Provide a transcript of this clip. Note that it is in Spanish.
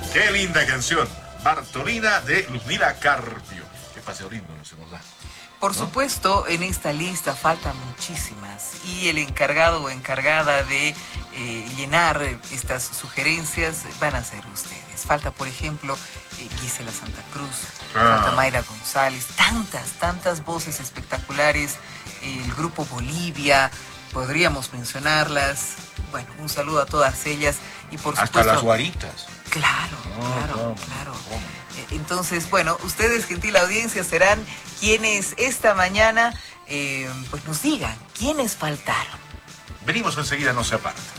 Qué linda canción. Bartolina de Luzmila Carpio. Qué paseo lindo se nos da. Por ¿no? supuesto, en esta lista faltan muchísimas y el encargado o encargada de llenar estas sugerencias van a ser ustedes. Falta, por ejemplo, Gisela Santa Cruz, falta Mayra González, tantas voces espectaculares, el grupo Bolivia, podríamos mencionarlas. Bueno, un saludo a todas ellas y por supuesto... Hasta las guaritas. Claro. Entonces, bueno, ustedes, gentil audiencia, serán quienes esta mañana pues nos digan quiénes faltaron. Venimos enseguida, no se aparten.